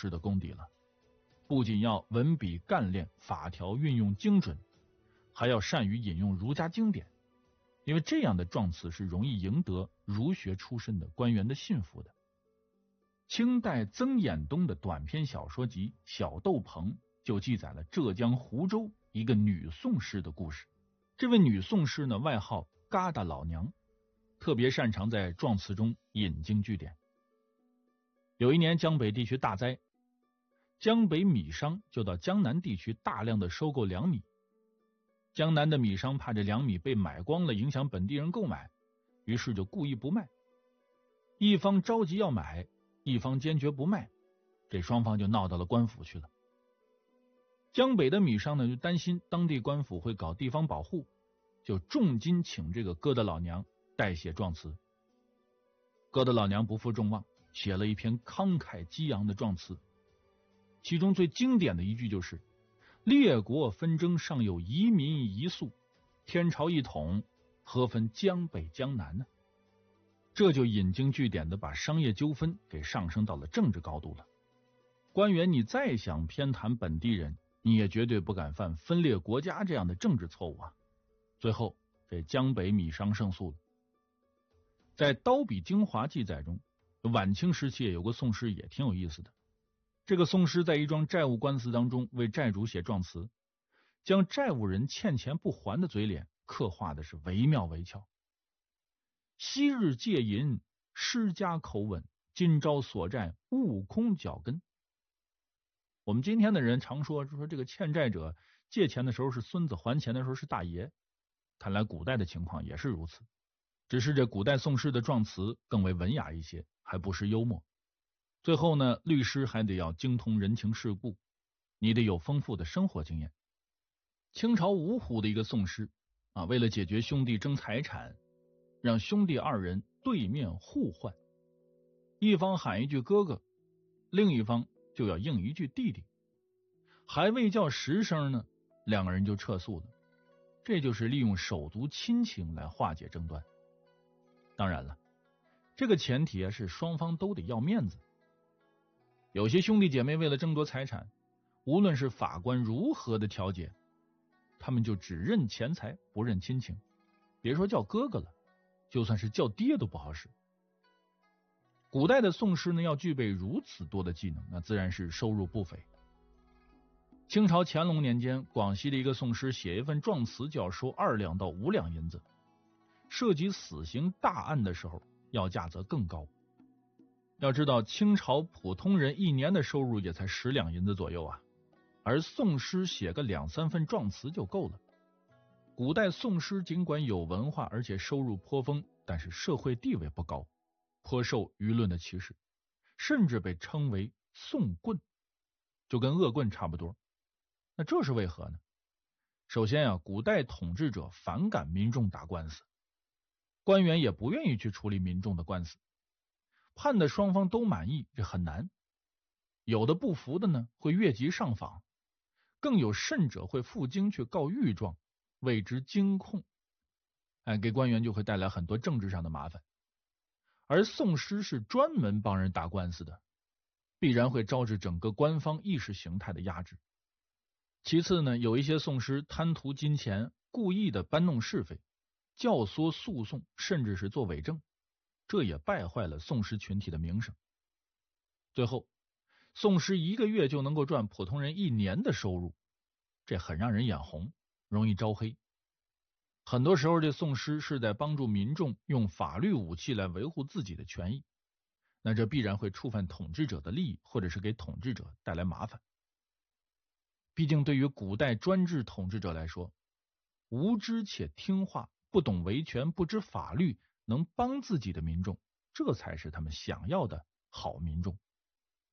诗的功底了，不仅要文笔干练，法条运用精准，还要善于引用儒家经典，因为这样的状词是容易赢得儒学出身的官员的信服的。清代曾衍东的短篇小说集《小豆棚》就记载了浙江湖州一个女宋诗的故事。这位女宋诗呢，外号疙瘩老娘，特别擅长在状词中引经据典。有一年江北地区大灾，江北米商就到江南地区大量的收购粮米。江南的米商怕这粮米被买光了，影响本地人购买，于是就故意不卖。一方着急要买，一方坚决不卖，这双方就闹到了官府去了。江北的米商呢，就担心当地官府会搞地方保护，就重金请这个疙瘩老娘代写状词。疙瘩老娘不负众望，写了一篇慷慨激昂的状词，其中最经典的一句就是列国纷争尚有夷民一粟，天朝一统何分江北江南呢？这就引经据典的把商业纠纷给上升到了政治高度了。官员你再想偏袒本地人，你也绝对不敢犯分裂国家这样的政治错误啊！最后这江北米商胜诉了。在《刀笔精华》记载中，晚清时期也有个宋诗也挺有意思的。这个宋诗在一桩债务官司当中为债主写状词，将债务人欠钱不还的嘴脸刻画的是惟妙惟肖。昔日借银施家口吻，今朝所债悟空脚跟。我们今天的人常说这个欠债者借钱的时候是孙子，还钱的时候是大爷，看来古代的情况也是如此，只是这古代宋诗的状词更为文雅一些，还不失幽默。最后呢，律师还得要精通人情世故，你得有丰富的生活经验。清朝芜湖的一个宋诗啊，为了解决兄弟争财产，让兄弟二人对面互换，一方喊一句哥哥，另一方就要应一句弟弟，还未叫10声呢，两个人就撤诉了。这就是利用手足亲情来化解争端。当然了，这个前提是双方都得要面子。有些兄弟姐妹为了争夺财产，无论是法官如何的调解，他们就只认钱财不认亲情，别说叫哥哥了，就算是叫爹都不好使。古代的宋诗呢，要具备如此多的技能，那自然是收入不菲。清朝乾隆年间，广西的一个宋诗写一份状词就要收2两到5两银子，涉及死刑大案的时候要价则更高。要知道清朝普通人一年的收入也才10两银子左右啊，而宋诗写个2、3份状词就够了。古代宋诗尽管有文化，而且收入颇丰，但是社会地位不高，颇受舆论的歧视，甚至被称为宋棍，就跟恶棍差不多。那这是为何呢？首先啊，古代统治者反感民众打官司，官员也不愿意去处理民众的官司，判的双方都满意，这很难。有的不服的呢，会越级上访，更有甚者会负荆去告御状，谓之京控，给官员就会带来很多政治上的麻烦。而宋诗是专门帮人打官司的，必然会招致整个官方意识形态的压制。其次呢，有一些宋诗贪图金钱，故意的搬弄是非，教唆诉讼，甚至是做伪证，这也败坏了宋诗群体的名声。最后，宋诗1个月就能够赚普通人1年的收入，这很让人眼红，容易招黑。很多时候这宋诗是在帮助民众用法律武器来维护自己的权益，那这必然会触犯统治者的利益，或者是给统治者带来麻烦。毕竟对于古代专制统治者来说，无知且听话，不懂维权，不知法律，能帮自己的民众，这才是他们想要的好民众。